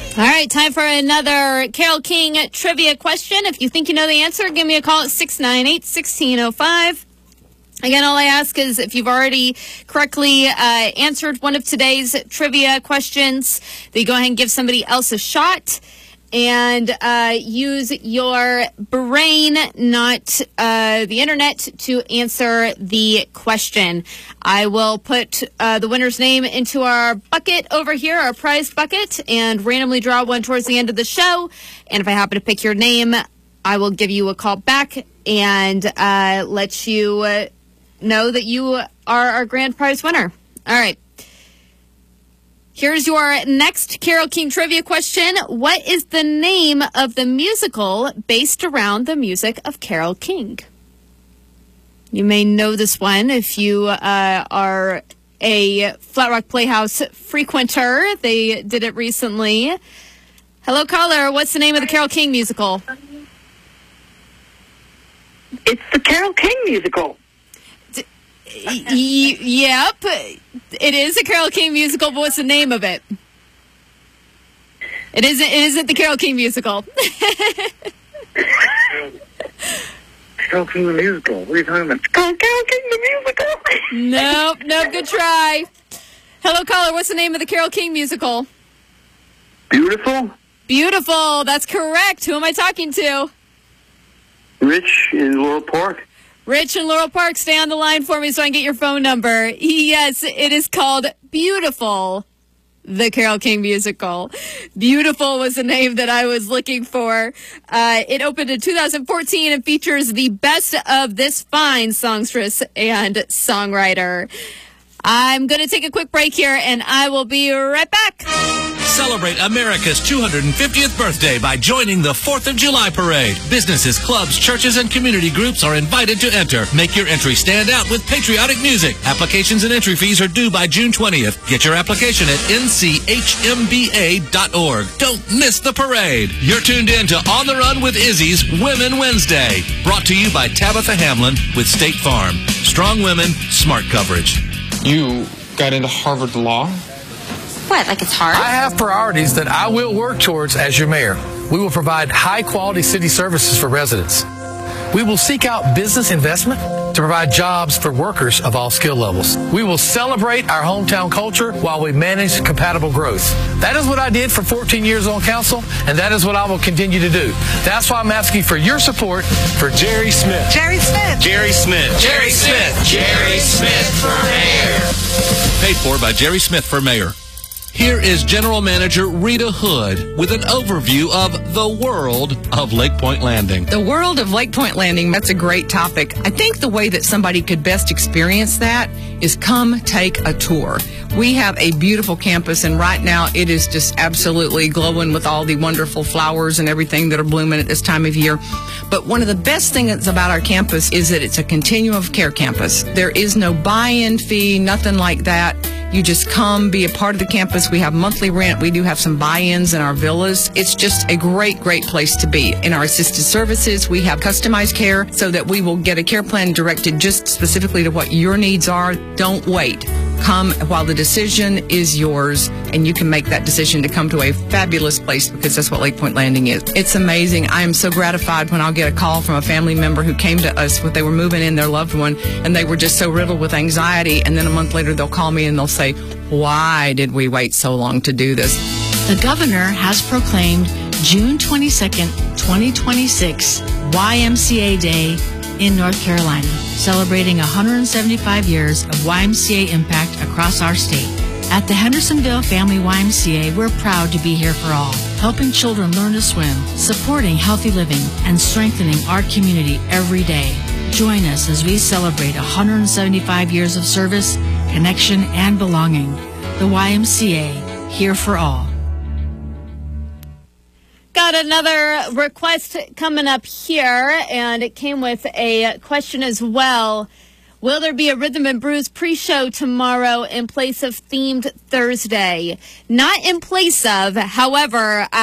All right, time for another Carole King trivia question. If you think you know the answer, give me a call at 698-1605. Again, all I ask is if you've already correctly answered one of today's trivia questions, that you go ahead and give somebody else a shot and use your brain, not the internet, to answer the question. I will put the winner's name into our bucket over here, our prize bucket, and randomly draw one towards the end of the show. And if I happen to pick your name, I will give you a call back and let you know that you are our grand prize winner. All right. Here's your next Carole King trivia question. What is the name of the musical based around the music of Carole King? You may know this one if you are a Flat Rock Playhouse frequenter. They did it recently. Hello, caller. What's the name of the Carole King musical? It's the Carole King musical. Yep, it is a Carole King musical, but what's the name of it? It isn't the Carole King musical. Carole King the musical. What are you talking about? Carole King the musical. Nope, good try. Hello, caller, what's the name of the Carole King musical? Beautiful. Beautiful, that's correct. Who am I talking to? Rich in Laurel Park. Rich in Laurel Park, stay on the line for me so I can get your phone number. Yes, it is called Beautiful, the Carole King musical. Beautiful was the name that I was looking for. It opened in 2014 and features the best of this fine songstress and songwriter. I'm going to take a quick break here, and I will be right back. Celebrate America's 250th birthday by joining the 4th of July parade. Businesses, clubs, churches, and community groups are invited to enter. Make your entry stand out with patriotic music. Applications and entry fees are due by June 20th. Get your application at nchmba.org. Don't miss the parade. You're tuned in to On the Run with Izzy's Women Wednesday. Brought to you by Tabitha Hamlin with State Farm. Strong women, smart coverage. You got into Harvard Law? What, like it's hard? I have priorities that I will work towards as your mayor. We will provide high-quality city services for residents. We will seek out business investment to provide jobs for workers of all skill levels. We will celebrate our hometown culture while we manage compatible growth. That is what I did for 14 years on council, and that is what I will continue to do. That's why I'm asking for your support for Jerry Smith. Jerry Smith. Jerry Smith. Jerry Smith. Jerry Smith for mayor. Paid for by Jerry Smith for mayor. Here is General Manager Rita Hood with an overview of the world of Lake Point Landing. The world of Lake Point Landing, that's a great topic. I think the way that somebody could best experience that is come take a tour. We have a beautiful campus, and right now it is just absolutely glowing with all the wonderful flowers and everything that are blooming at this time of year. But one of the best things about our campus is that it's a continuum of care campus. There is no buy-in fee, nothing like that. You just come, be a part of the campus. We have monthly rent. We do have some buy-ins in our villas. It's just a great, great place to be. In our assisted services, we have customized care so that we will get a care plan directed just specifically to what your needs are. Don't wait. Come while the decision is yours, and you can make that decision to come to a fabulous place, because that's what Lake Point Landing is. It's amazing. I am so gratified when I'll get a call from a family member who came to us when they were moving in their loved one, and they were just so riddled with anxiety, and then a month later they'll call me and they'll say, why did we wait so long to do this? The governor has proclaimed June 22nd, 2026 YMCA Day in North Carolina, celebrating 175 years of YMCA impact across our state. At the Hendersonville Family YMCA, we're proud to be here for all, helping children learn to swim, supporting healthy living, and strengthening our community every day. Join us as we celebrate 175 years of service, connection, and belonging. The YMCA, here for all. Got another request coming up here, and it came with a question as well. Will there be a Rhythm and Brews pre-show tomorrow in place of Themed Thursday? Not in place of, however,